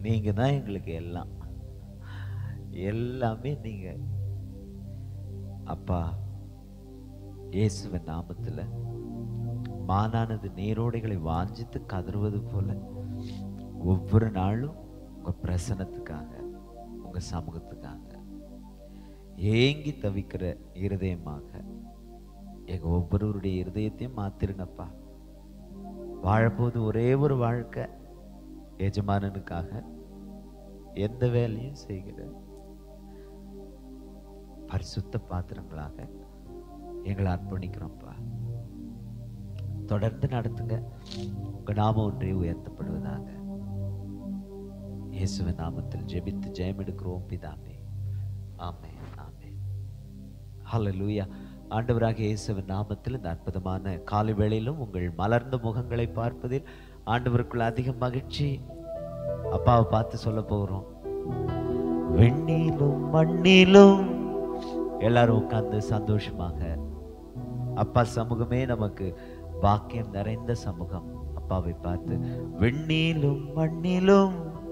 நீங்க தான் எங்களுக்கு எல்லாம், எல்லாமே நீங்க. அப்பா, இயேசுவின் நாமத்துல மானானது நீரோடைகளை வாஞ்சித்து கதறுவது போல ஒவ்வொரு நாளும் உங்க பிரசனத்துக்காக, உங்க சமூகத்துக்காக ஏங்கி தவிக்கிற இருதயமாக எங்க ஒவ்வொருவருடைய இருதயத்தையும் மாத்திருங்கப்பா. வாழப்போது ஒரே ஒரு வாழ்க்கை, எஜமானனுக்காக எந்த வேலையும் செய்கிற பரிசுத்த பாத்திரங்களாக எங்களை அர்ப்பணிக்கிறோம்ப்பா. தொடர்ந்து நடத்துங்க. உங்க நாமம் ஒன்றே உயர்த்தப்படுவதாக. இயேசுவின் நாமத்தில் ஜெபித்து ஜெயம் எடுக்கிறோம் பிதாவே. ஆமென், ஆமென். ஹல்லேலூயா. ஆண்டவராக இயேசுவின் நாமத்தில் இந்த அற்புதமான காலை வேளையிலும் உங்கள் மலர்ந்த முகங்களை பார்ப்பதில் ஆண்டவருக்குள்ள அதிக மகிழ்ச்சி. அப்பாவை பார்த்து சொல்ல போகிறோம். விண்ணிலும் மண்ணிலும் எல்லாரும் உட்கார்ந்து சந்தோஷமாக, அப்பா சமூகமே நமக்கு பாக்கியம் நிறைந்த சமூகம். அப்பாவை பார்த்து, விண்ணிலும் மண்ணிலும்